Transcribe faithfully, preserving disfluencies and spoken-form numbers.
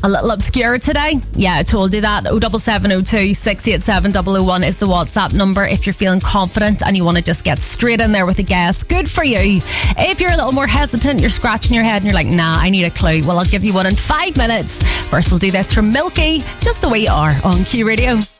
A little obscure today. Yeah, I told you that. oh seven seven oh two, six eight seven, double oh one is the WhatsApp number if you're feeling confident and you want to just get straight in there with a guess. Good for you. If you're a little more hesitant, you're scratching your head and you're like, nah, I need a clue. Well, I'll give you one in five minutes. First, we'll do this from Milky, Just the Way You Are on Q Radio.